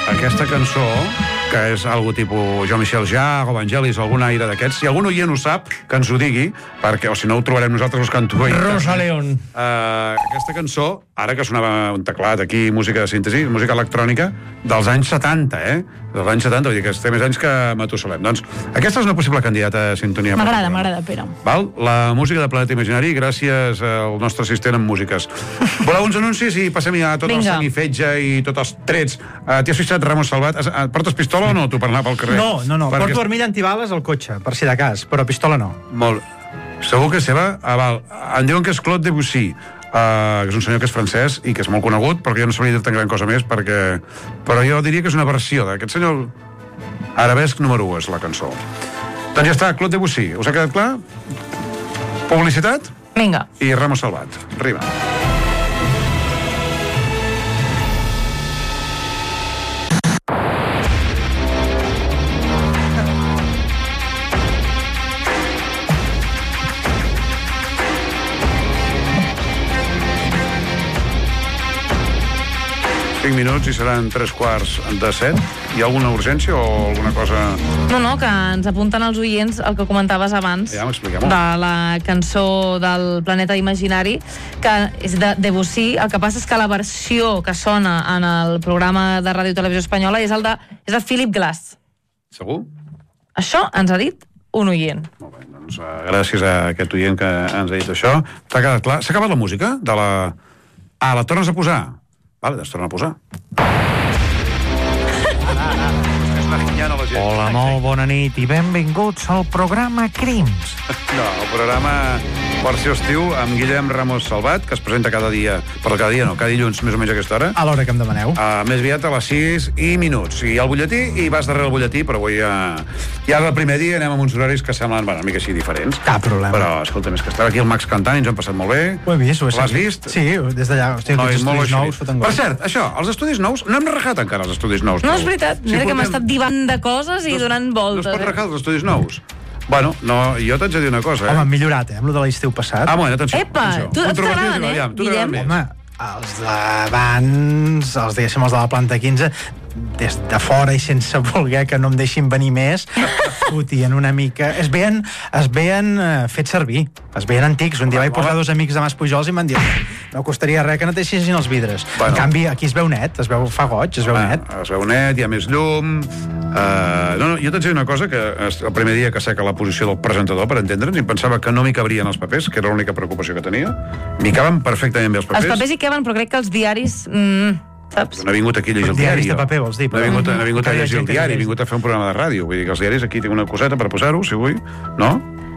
aquesta cançó, que és algo tipus Jean-Michel Jarre o Vangelis o algun aire d'aquests, si algun oient ho sap, que ens ho digui, perquè, o si no ho trobarem nosaltres buscant-ho. Rosa León. Aquesta cançó, ara que sonava un teclat aquí, música de síntesi, música electrònica, dels anys 70, dels anys 70, vull dir que té més anys que Matusalem. Doncs aquesta és una possible candidata a sintonia. M'agrada, Pere. Val? La música de Planeta Imaginari, gràcies al nostre assistent en músiques. Voleu uns anuncis i passem ja tot el sang i fetge i tots els trets. T'hi has fixat, Ramos Salvat? Portes pistola o no, tu, per anar pel carrer? No. Porto armilla antibales al cotxe, per si de cas, però pistola no. Molt. Segur que és seva? Val. Em diuen que és Claude Debussy, que és un senyor que és francès i que és molt conegut, perquè jo no sabria dir-te gran cosa més, però jo diria que és una versió d'aquest senyor. Arabesc número 1 és la cançó. Doncs ja està, Claude Debussy. Us ha quedat clar? Publicitat? Vinga. I Ramos Salvat. Arriba. Minuts i seran 6:45. Hi ha alguna urgència o alguna cosa? No, que ens apunten els oients el que comentaves abans, ja m'expliquem-ho, de la cançó del Planeta Imaginari, que és de Debussy. El que passa és que la versió que sona en el programa de Ràdio i Televisió Espanyola és de Philip Glass. Segur? Això ens ha dit un oient. Molt bé, doncs gràcies a aquest oient que ens ha dit això. T'ha quedat clar? S'ha acabat la música? La tornes a posar? Vale, doncs torna a posar. Hola, molt bona nit i benvinguts al programa Crims. No, el programa versió estiu amb Guillem Ramos Salvat, que es presenta cada dia, cada dilluns, més o menys a aquesta hora. A l'hora que em demaneu. Més aviat a les 6:00. I al butlletí, i vas darrere el butlletí, però avui ja el primer dia anem amb uns horaris que semblen una mica així diferents. Cap problema. Però, escolta, més que estava aquí el Max cantant i ens ho hem passat molt bé. Ho he vist, L'has vist? Sí, des d'allà. Per cert, això, els estudis nous, no hem rajat encara els estudis nous. No, és veritat. Mira que hem estat divant de coses i donant voltes. No es pot rajar els estudis nous? Bueno, no, jo t'haig de dir una cosa, Home, han millorat, amb lo de l'estiu passat. Bueno, atenció. Epa, tu t'agraden, Guillem? Home, els d'abans, diguéssim, els de la planta 15, des de fora i sense voler que no em deixin venir més, fotien una mica... Es veien fets servir, es veien antics. Un dia vaig posar 2 amics de Mas Pujols i m'han dit no costaria res que neteixessin els vidres. En canvi, aquí es veu net, fa goig, es veu net. Es veu net, hi ha més llum... No, jo t'haig de dir una cosa, que el primer dia que seca la posició del presentador, per entendre'ns, i pensava que no m'hi cabrien els papers, que era l'única preocupació que tenia. M'hi caben perfectament bé els papers. Els papers hi caben, però crec que els diaris... saps? No he vingut aquí a llegir el diari. Diaris de paper, vols dir? No he vingut a llegir el diari, he vingut a fer un programa de ràdio. Vull dir que els diaris aquí tinc una coseta per posar-ho, si vull, no?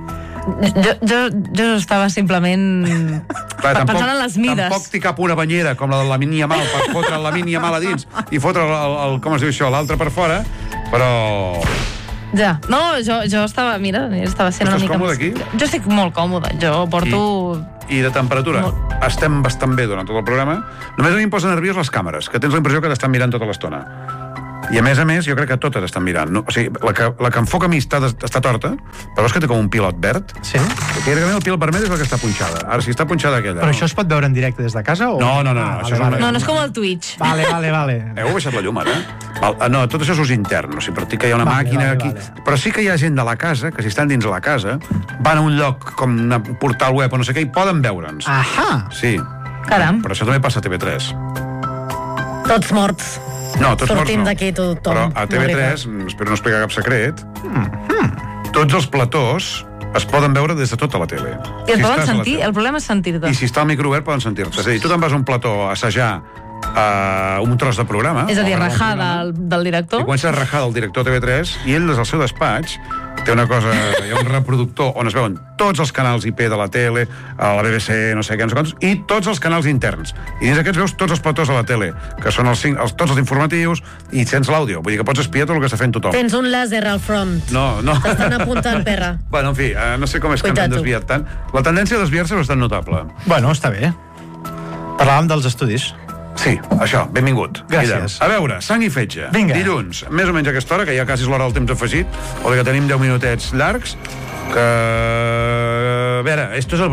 Jo estava simplement pensant en les mides. Tampoc t'hi cap una banyera com la de la Lamine Yamal per fotre la Lamine Yamal a dins i fotre com es diu això, l'altre per fora, però... Ja, no, jo estava, mira, estava sent una mica... Estàs còmode aquí? Jo estic molt còmode, jo porto... I de temperatura? Estem bastant bé durant tot el programa. Només a mi em posen nerviós les càmeres, que tens la impressió que t'estan mirant tota l'estona. I a més, jo crec que totes estan mirant. No? O sigui, la que enfoca a mi està torta, però és que té com un pilot verd. Sí? Teòricament el pilot vermell és la que està punxada. Ara, si està punxada aquella... Però això es pot veure en directe des de casa? O... No. No és com el Twitch. Vale. Heu baixat la llum, ara? No, tot això és ús intern. O sigui, per dir que hi ha una màquina aquí... Però sí que hi ha gent de la casa, que si estan dins la casa, van a un lloc com un portal web o no sé què, i poden veure'ns. Ahà! Sí. Caram. Però això també passa a TV3. Tots morts. No, tots sortim morts no. d'aquí tothom. Però a TV3, espero no explicar cap secret, tots els platós es poden veure des de tota la tele. I es poden sentir? El problema és sentir-te. I si està el micro obert poden sentir-te. És a dir, tu te'n vas a un plató a assajar un tros de programa. És a dir, rajar del director. I comença a rajar del director TV3 i ell des del seu despatx té una cosa, hi ha un reproductor on es veuen tots els canals IP de la tele, a la BBC, no sé què, no sé quants, i tots els canals interns. I dins aquests veus tots els platós a la tele, que són tots els informatius, i sense l'àudio. Vull dir que pots espiar tot el que està fent tothom. Tens un làser al front. No. T'estan apuntant, perra. Bueno, en fi, no sé com és que m'han desviat tant. La tendència a desviar-se és bastant notable. Bueno, està bé. Parlàvem dels estudis. Sí, això, benvingut. Gràcies. A veure, sang i fetge. Vinga. Dilluns, més o menys a aquesta hora, que ja quasi és l'hora del temps afegit, o que tenim 10 minutets llargs, que... A veure, esto és el Bronx.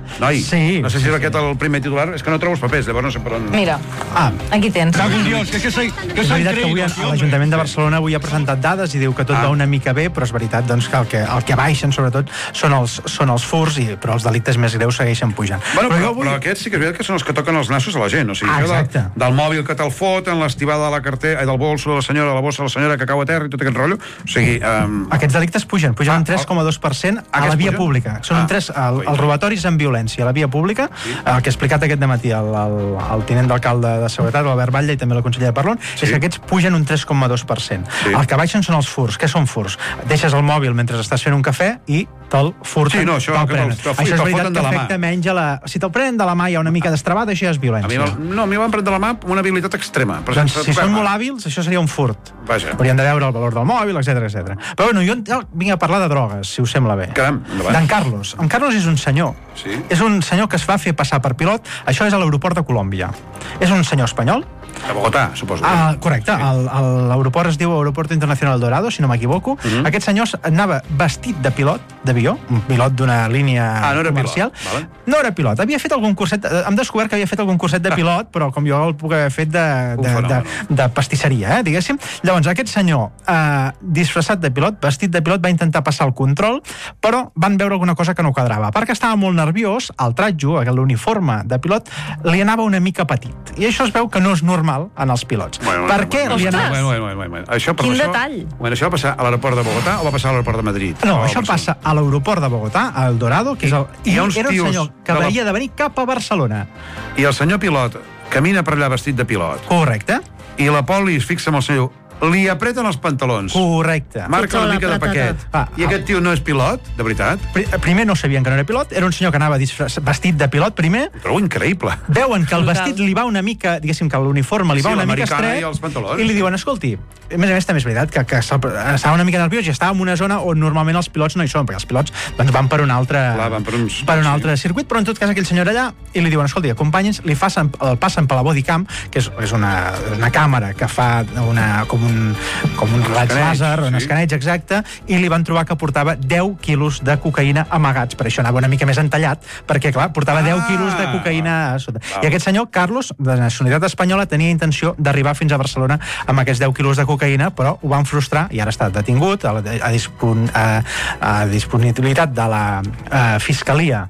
Noi, Sí, no sé si és aquest el primer titular, és que no trobo els papers, llavors no sé per on... Mira, Ah, aquí tens. Dios, que soy és veritat que avui l'Ajuntament de Barcelona avui ha presentat dades i diu que tot va una mica bé, però és veritat doncs, que el que baixen, sobretot, són els furs, però els delictes més greus segueixen pujant. Bueno, però aquests sí que és veritat que són els que toquen els nassos a la gent, o sigui, exacte. del mòbil que te'l foten, l'estibada de la cartera, del bolso de la senyora, la bossa de la senyora que cau a terra i tot aquest rotllo, o sigui... Aquests delictes pugen un 3,2% a la via pública. Són els robatoris amb violència a la via pública, el que ha explicat aquest dematí el tinent d'alcalde de Seguretat, l'Albert Batlle, i també la consellera Parlon, és que aquests pugen un 3,2%. El que baixen són els furs. Què són furs? Deixes el mòbil mentre estàs fent un cafè i te'l furten. Sí, no, això és veritat que afecta menys a la... Si te'l prenen de la mà hi ha una mica d'estrabada, això ja és violència. A mi van prendre de la mà amb una habilitat extrema. Doncs si són molt hàbils, això seria un furt. Vaja. Haurien de veure el valor del mòbil, etc. Però bueno, jo vinc a parlar de drogues, si us sembla bé. Caram, endavant. D'en Carlos. En Carlos és un senyor. Sí. És un senyor que es va fer passar per pilot. Això és a l'aeroport de Colòmbia. És un senyor espanyol. A Bogotà, suposo. Correcte. L'aeroport es diu Aeropuerto Internacional Dorado, si no m'equivoco. Aquest senyor anava vestit de pilot d'avió, un pilot d'una línia comercial. No era pilot. Havia fet algun curset... Hem descobert que havia fet algun curset de pilot, però com jo el puc haver fet de pastisseria, diguéssim. Llavors, aquest senyor, disfressat de pilot, vestit de pilot, va intentar passar el control, però van veure alguna cosa que no quadrava. Perquè estava molt nerviós, el tratjo, l'uniforme de pilot, li anava una mica petit. I això es veu que no és normal en els pilots. Per què li anava... Quin detall! Això va passar a l'aeroport de Bogotà o va passar a l'aeroport de Madrid? No, això passa a l'aeroport de Bogotà, al Dorado, que és el... I era un senyor que havia de venir cap a Barcelona. I el senyor pilot camina per allà vestit de pilot. Correcte. I la poli es fixa amb el senyor... Li apreten els pantalons. Correcte. Marca una mica de paquet. I aquest tio no és pilot, de veritat? Primer no sabien que no era pilot, era un senyor que anava vestit de pilot, primer. Però increïble. Veuen que el vestit li va una mica, diguéssim que l'uniforme li va una mica estret, i li diuen, escolti, a més també és veritat que estava una mica nerviós i estava en una zona on normalment els pilots no hi són, perquè els pilots van per un altre circuit, però en tot cas aquell senyor allà, i li diuen, escolti, acompanyi'ns, el passen per la bodycam, que és una càmera que fa com un raig làser o un escaneig exacte, i li van trobar que portava 10 quilos de cocaïna amagats, per això anava una mica més entallat, perquè clar, portava 10 quilos de cocaïna a sota. I aquest senyor, Carlos, de nacionalitat espanyola, tenia intenció d'arribar fins a Barcelona amb aquests 10 quilos de cocaïna, però ho van frustrar i ara està detingut a disponibilitat de la Fiscalia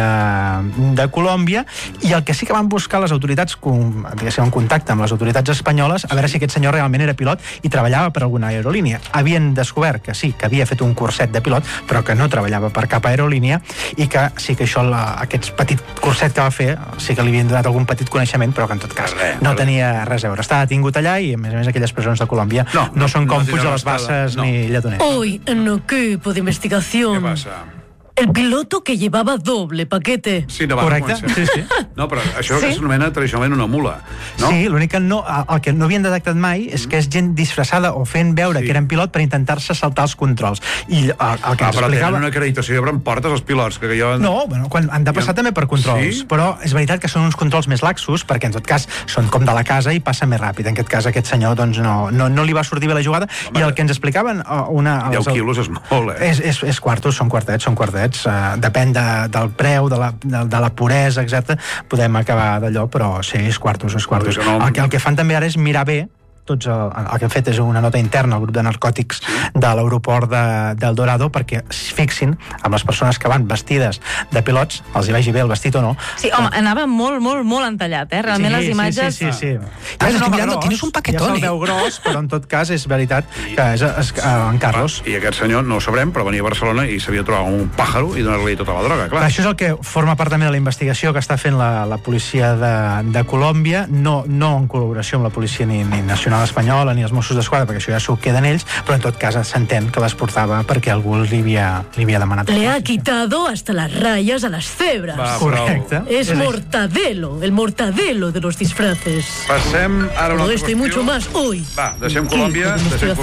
de Colòmbia, i el que sí que van buscar les autoritats, diguéssim, en contacte amb les autoritats espanyoles, a veure si aquest senyor realment era pilot i treballava per alguna aerolínia. Havien descobert que sí, que havia fet un curset de pilot, però que no treballava per cap aerolínia, i que sí que això, aquest petit curset que va fer, sí que li havien donat algun petit coneixement, però que en tot cas no tenia res a veure. Està detingut allà i, a més, aquelles presons de Colòmbia no són com Puig de les Basses ni Lledoner. Hoy, en equipo de investigación... Què passa? El piloto que llevaba doble paquete. Sí, no va correcte, sí. No, però això s'anomena tradicionalment una mula, no? Sí, l'únic que el que no havien detectat mai és que és gent disfressada o fent veure que eren pilot per intentar-se saltar els controls. I el que ens però explicava... tenen una acreditació i obren portes als pilots, que jo... No, bueno, han de passar també per controls, però és veritat que són uns controls més laxos, perquè en tot cas són com de la casa i passa més ràpid. En aquest cas aquest senyor doncs no li va sortir bé la jugada, i el que ens explicaven... 10 quilos és molt, És quartos, són quartets. Depèn del preu, de la puresa exacta, podem acabar d'allò, però sí, és quartos. El que fan també ara és mirar bé el que han fet és una nota interna al grup de narcòtics de l'aeroport del Dorado, perquè es fixin amb les persones que van vestides de pilots, els hi vagi bé el vestit o no. Sí, home, anava molt entallat, realment les imatges... Sí. Tienes un paquetón. Ja se'l veu gros, però en tot cas és veritat que és en Carlos. I aquest senyor, no ho sabrem, però venia a Barcelona i s'havia trobat un pàjaro i donar-li tota la droga, clar. Això és el que forma part també de la investigació que està fent la policia de Colòmbia, no en col·laboració amb la policia ni nacional espanyola ni els Mossos d'Esquadra, perquè això ja s'ho queden ells, però en tot cas s'entén que les portava perquè algú li havia demanat. Le ha quitado hasta las rayas a las cebras. Correcte. Es Mortadelo, el Mortadelo de los disfraces. Passem ara a una Todo altra esto y mucho más hoy. Va, deixem Colòmbia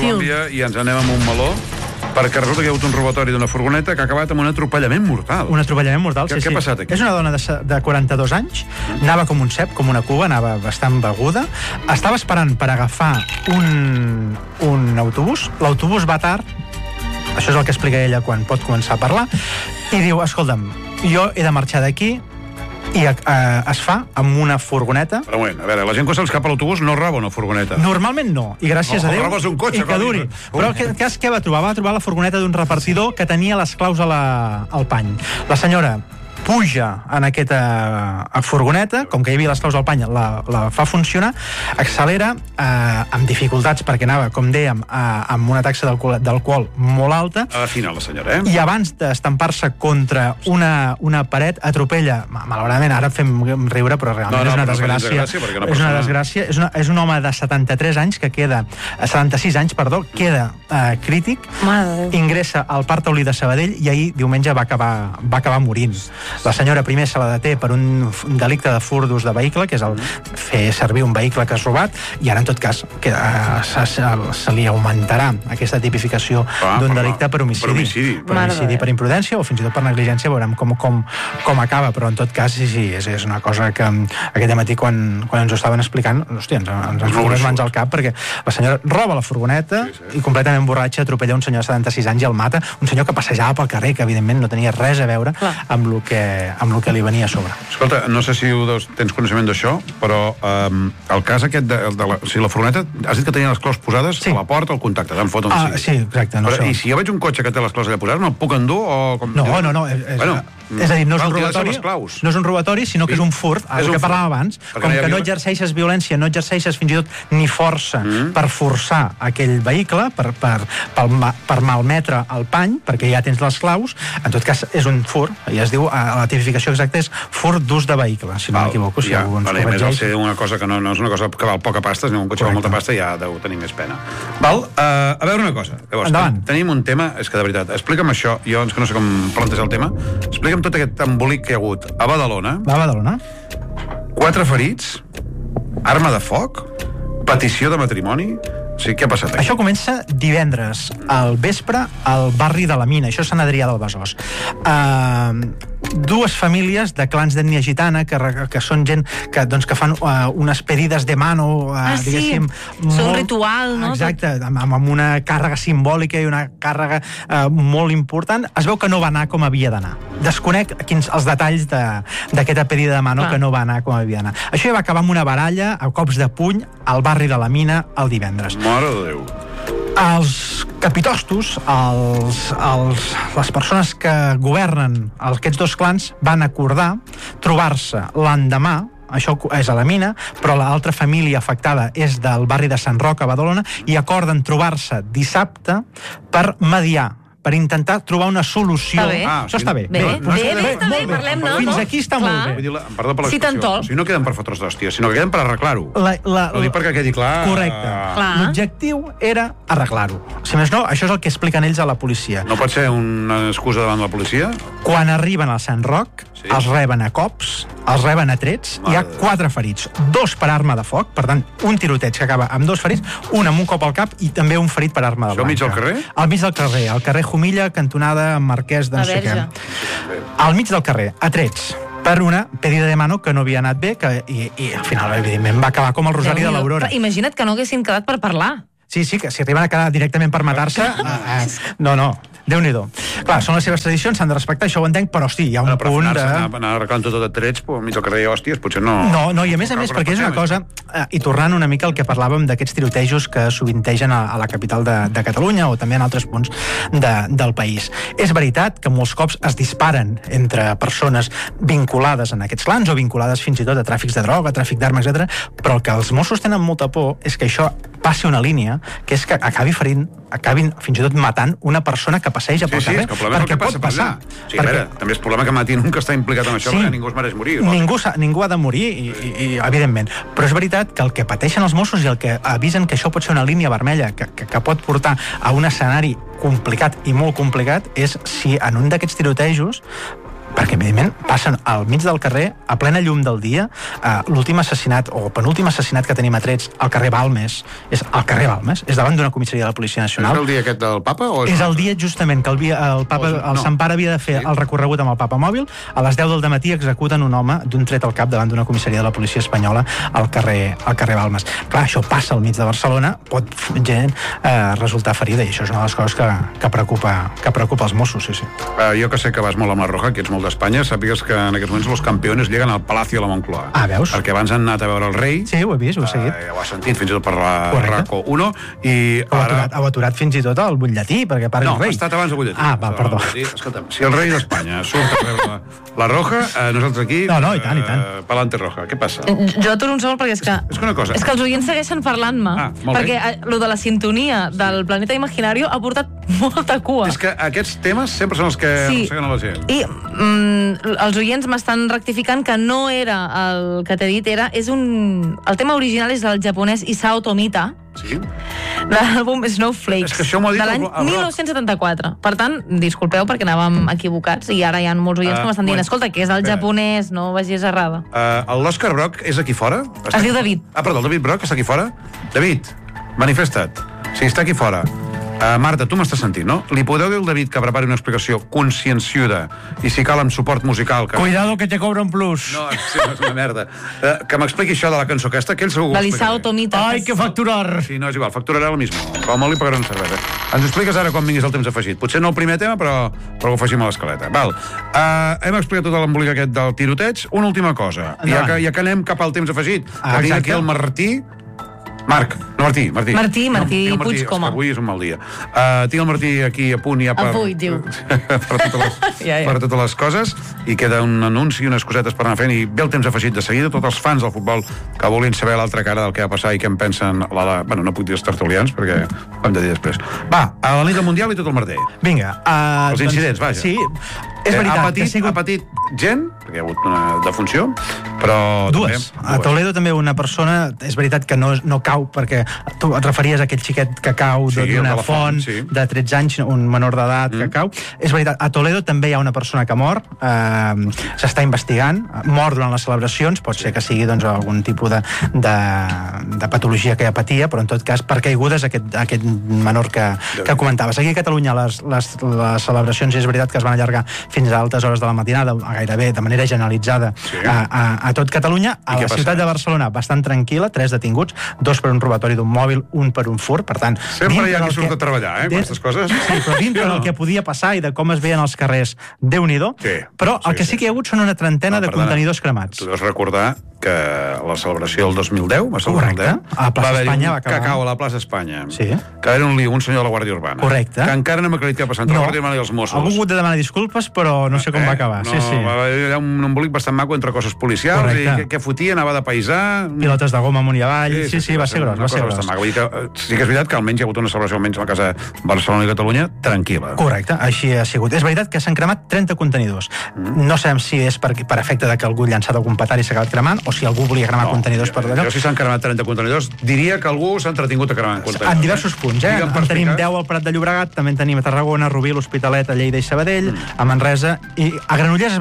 i ens anem amb un meló, perquè resulta que hi ha hagut un robatori d'una furgoneta que ha acabat amb un atropellament mortal. Un atropellament mortal, sí. Què ha passat aquí? És una dona de 42 anys, anava com un cep, com una cuba, anava bastant beguda, estava esperant per agafar un autobús, l'autobús va tard, això és el que explica ella quan pot començar a parlar, i diu, escolta'm, jo he de marxar d'aquí i es fa amb una furgoneta. Però bueno, a veure, la gent quan se'ls cap a l'autobús no roba una furgoneta. Normalment no, i gràcies a Déu... robes un cotxe. I que duri. Però què va trobar? Va trobar la furgoneta d'un repartidor que tenia les claus al pany. La senyora puja en aquesta furgoneta, com que hi havia les claus al pany, la fa funcionar, accelera amb dificultats, perquè anava, com dèiem, amb una taxa d'alcohol molt alta. A la final, la senyora, I abans d'estampar-se contra una paret, atropella, malauradament, ara fem riure, però realment és una desgràcia. És una desgràcia. És un home de 73 anys, que queda, 76 anys, perdó, queda crític, ingressa al Parc Taulí de Sabadell i ahir, diumenge, va acabar morint. La senyora primer se la deté per un delicte de furt d'ús de vehicle, que és el fer servir un vehicle que has robat, i ara, en tot cas, se li augmentarà aquesta tipificació d'un delicte per homicidi. Per homicidi per imprudència o fins i tot per negligència, veurem com acaba, però en tot cas, sí, és una cosa que aquest matí, quan ens ho estaven explicant, hòstia, ens foten les mans al cap, perquè la senyora roba la furgoneta i completament borratxa atropella un senyor de 76 anys i el mata, un senyor que passejava pel carrer, que evidentment no tenia res a veure amb el que li venia a sobre. Escolta, no sé si tens coneixement d'això, però el cas aquest si la furgoneta, has dit que tenia les claus posades a la porta, al contacte, d'en foto sí, exacte. I si jo veig un cotxe que té les claus allà posades, no el puc endur o... No. És a dir, no és un robatori, sinó que és un furt, el que parlàvem abans. Com que no exerceixes violència, no exerceixes fins i tot ni força per forçar aquell vehicle, per malmetre el pany, perquè ja tens les claus, en tot cas és un furt, i es diu, la tipificació exacta és furt d'ús de vehicle, si no m'equivoco. A més, al ser una cosa que no és una cosa que val poca pasta, sinó un cotxe que val molta pasta, ja deu tenir més pena. A veure una cosa. Llavors, tenim un tema, és que de veritat, explica'm això, jo és que no sé com plantejar el tema, explica'm tot aquest embolic que hi ha hagut a Badalona. 4 ferits, arma de foc, petició de matrimoni. Sí, què ha passat aquí? Això comença divendres al vespre al barri de la Mina, això és Sant Adrià del Besòs. Dues famílies de clans d'ètnia gitana que són gent que fan unes pedides de mano, diguéssim... És un ritual, no? Exacte, amb una càrrega simbòlica i una càrrega molt important. Es veu que no va anar com havia d'anar. Desconec els detalls d'aquesta pedida de mano, que no va anar com havia d'anar. Això ja va acabar amb una baralla a cops de puny al barri de la Mina el divendres. Mare de Déu. Els capitostos, les persones que governen aquests dos clans, van acordar trobar-se l'endemà, això és a la Mina, però l'altra família afectada és del barri de Sant Roc, a Badalona, i acorden trobar-se dissabte per mediar, per intentar trobar una solució. Això està bé. Bé, parlem, no? Fins aquí està molt bé. Perdó per l'expressió. O sigui, no queden per fotre d'hòstia, sinó que queden per arreglar-ho. Ho dic perquè quedi clar. Correcte. L'objectiu era arreglar-ho. Si més no, això és el que expliquen ells a la policia. No pot ser una excusa davant de la policia? Quan arriben al Sant Roc, els reben a cops, els reben a trets, hi ha 4 ferits, 2 per arma de foc, per tant, un tiroteig que acaba amb 2 ferits, un amb un cop al cap i també un ferit per arma de blanca. Això al mig del carrer? Al mig del carrer, al carrer Jumilla, cantonada Marquès de no sé què. Al mig del carrer, a trets, per una pedida de mano que no havia anat bé, i al final, evidentment, va acabar com el Rosari de l'Aurora. Imagina't que no haguessin quedat per parlar. Sí, que si arriben a quedar directament per matar-se... No. Déu-n'hi-do. Clar, són les seves tradicions, s'han de respectar, això ho entenc, però hosti, hi ha un punt de... Anar arreglant tot a trets, al mig del carrer hòsties, potser no... No, i a més, perquè és una cosa... I tornant una mica al que parlàvem d'aquests tirotejos que sovintegen a la capital de Catalunya o també en altres punts del país. És veritat que molts cops es disparen entre persones vinculades en aquests clans o vinculades fins i tot a tràfics de droga, tràfic d'armes, etc. Però el que els Mossos tenen molta por és que això passi una línia, que és que acabin fins i tot matant una persona que passeja pel carrer. Sí, és que el problema és el que passa per allà. Sí, a veure, també és problema que matin un que està implicat en això, perquè ningú es mereix morir. Ningú ha de morir, i evidentment. Però és veritat que el que pateixen els Mossos i el que avisen que això pot ser una línia vermella que pot portar a un escenari complicat i molt complicat és si en un d'aquests tirotejos, perquè evidentment passen al mig del carrer a plena llum del dia, l'últim assassinat o penúltim assassinat que tenim a trets al carrer Balmes, és al carrer Balmes, és davant d'una comissaria de la Policia Nacional. És el dia aquest del Papa? És el dia justament que el Sant Pare havia de fer el recorregut amb el Papa mòbil, a les 10 del matí executen un home d'un tret al cap davant d'una comissaria de la Policia Espanyola al carrer Balmes. Clar, això passa al mig de Barcelona, pot gent resultar ferida, i això és una de les coses que preocupa els Mossos, sí. Jo que sé que vas molt amb la Roja, que ets molt d'Espanya, sàpigues que en aquests moments els campeones lleguen al Palacio de la Moncloa. Veus? Perquè abans han anat a veure el rei. Sí, ho he vist, ho he seguit. Ho has sentit fins i tot per la RACO 1. I Heu aturat fins i tot el butlletí, perquè parli el rei. No, ha estat abans el butlletí. Perdó. Escolta'm, si el rei d'Espanya surt a veure la roja, nosaltres aquí... No, i tant. Palante roja. Què passa? Jo aturo un segon perquè és que... És que una cosa... És que els oients segueixen parlant-me. Molt bé. Perquè lo de la sintonia del Planeta Imaginario ha portat molta cua. És que aquests temes sempre són els que arrosseguen a la gent. I els oients m'estan rectificant que no era el que t'he dit, el tema original és del japonès Isao Tomita, Sí? de l'àlbum Snowflakes, És que això m'ho ha dit de l'any el 1974. Per tant, disculpeu perquè anàvem equivocats i ara hi ha molts oients que m'estan dient escolta, que és el japonès, no vagis errada. L'Òscar Brock és aquí fora? Es diu David. Perdó, el David Brock està aquí fora? David, manifesta't. Sí, està aquí fora. Marta, tu m'estàs sentint, no? Li podeu dir al David que prepari una explicació conscienciuda i si cal amb suport musical... Cuidado que te cobra un plus. No, sí, és una merda. Que m'expliqui això de la cançó aquesta, que ell segur... De l'Isao Tomita. Hay que facturar. Sí, no, és igual, facturarà el mismo. Com li pagarà una cervesa. Ens ho expliques ara quan vinguis el temps afegit. Potser no el primer tema, però ho afegim a l'escaleta. Val. Hem explicat tot l'embolic aquest del tiroteig. Una última cosa. Ja que anem cap al temps afegit. Que tinc aquí el Martí... Marc, no Martí. Martí Puigcoma. Avui és un mal dia. Tinc el Martí aquí a punt ja per... Avui, diu. per totes les coses, i queda un anunci i unes cosetes per anar fent, i ve el temps afegit de seguida. Tots els fans del futbol que vulguin saber l'altra cara del que va passar i què en pensen... Bueno, no puc dir els tertulians, perquè ho hem de dir després. Va, a la nit del Mundial i tot el merder. Vinga. Els incidents, vaja. Sí, és veritat. Ha patit gent, perquè hi ha hagut una defunció, però... Dues. A Toledo també una persona, és veritat que no cau, perquè tu et referies a aquell xiquet que cau d'una font de 13 anys, un menor d'edat que cau. És veritat, a Toledo també hi ha una persona que mor, s'està investigant, mor durant les celebracions, pot ser que sigui algun tipus de patologia que ja patia, però en tot cas per caigudes aquest menor que comentaves. Aquí a Catalunya les celebracions és veritat que es van allargar fins a altes hores de la matinada, gairebé de manera generalitzada a tot Catalunya. A la ciutat de Barcelona bastant tranquil·la, 3 detinguts, 2 per un robatori d'un mòbil, un per un furt, per tant... Sempre hi ha qui surt a treballar, amb aquestes coses. Sí, però dintre del que podia passar i de com es veien els carrers, Déu-n'hi-do, però el que sí que hi ha hagut són una trentena de contenidors cremats. Tu deus recordar que la celebració del 2010, correcte, a la plaça Espanya va acabar. Cacau a la plaça Espanya. Sí. Que era un senyor de la Guàrdia Urbana. Correcte. Que encara no m'ha acreditat què ha passat entre la Guàrdia Urbana i els Mossos. Algú ha hagut de demanar disculpes, però no sé com va acabar. No, hi ha un embolic bastant maco entre cossos policials. Correcte. I què fotia, anava de paisà... Pilotes de goma amunt i avall. Sí, va ser gros, va ser gros. Sí que és veritat que almenys hi ha hagut una celebració, almenys a la casa Barcelona i Catalunya, tranquil·la. Correcte, així ha sigut. És veritat que s'han cremat 30 contenidors. No sabem si és per efecte de que algú ha llançat algun petard i s'ha acabat cremant, o si algú volia cremar contenidors per allò. Jo, si s'han cremat 30 contenidors, diria que algú s'ha entretingut a cremar contenidors. En diversos punts, En tenim 10 al Prat de Llobregat, també en tenim a Tarragona, a Rubí, l'Hospitalet, a Lleida i Sabadell, a Manresa, i a Granollers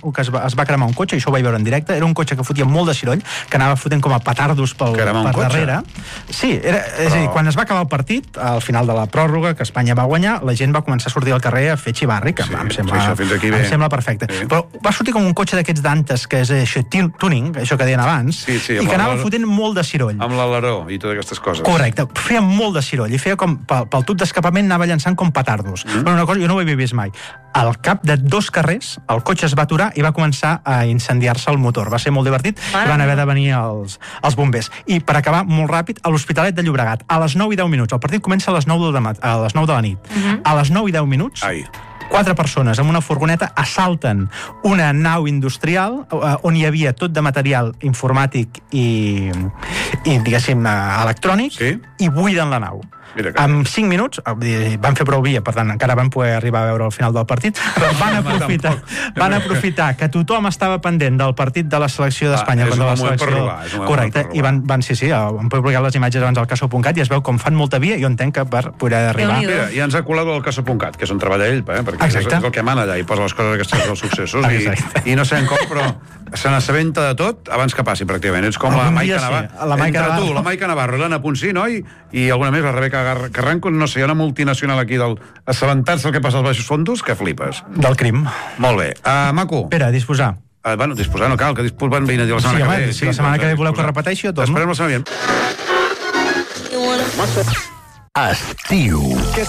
es va cremar un cotxe, i això ho vaig veure en directe. Era un cotxe que fotia molt de ciroll, que anava fotent com a petardos per darrere. Sí, és a dir, quan es va acabar el partit, al final de la pròrroga, que Espanya va guanyar, la gent va començar a sortir al carrer a fer xivarri, que em sembla perfecte. Però va sortir com un cotxe d'aquests d'antes, que és això, tuning, això que deien abans, i que anava fotent molt de ciroll. Amb l'aleró i totes aquestes coses. Correcte, feia molt de ciroll, i feia com, pel tub d'escapament anava llançant com petardos. Però una cosa, jo no ho havia vist mai. Al cap de 2 carrers, el cotxe es va aturar i va començar a incendiar-se el motor. Va ser molt divertit, i van haver de venir els bombers. I per acabar, molt ràpid, a l'Hospitalet de Llobregat, a les 9 i 10 minuts. El partit comença a les 9 de la nit. A les 9 i 10 minuts... 4 persones amb una furgoneta assalten una nau industrial on hi havia tot de material informàtic i diguéssim, electrònic, i buiden la nau. En 5 minuts, van fer prou via, per tant, encara van poder arribar a veure el final del partit, però van aprofitar que tothom estava pendent del partit de la selecció d'Espanya. És un moment per robar. Correcte, i van publicar les imatges abans al Caso.cat i es veu com fan molta via, i jo entenc que per poder arribar... Mira, i ens ha colat el Caso.cat, que és on treballa ell, perquè és el que mana allà i posa les coses aquestes dels successos, i no sabem com, però se n'assabenta de tot abans que passi, pràcticament. Ets com la Maica Navarro. Entre tu, la Maica Navarro, l'Anna Ponsí, i alguna més, la Rebeca Carranco, no sé, hi ha una multinacional aquí assabentar-se el que passa als baixos fondos, que flipes. Del crim. Molt bé. Maco. Pere, disposar. Bueno, disposar no cal, que van venir a dir la setmana que ve. Sí, la setmana que ve voleu que repeteixi o tot? Esperem la setmana que ve. Estiu. Què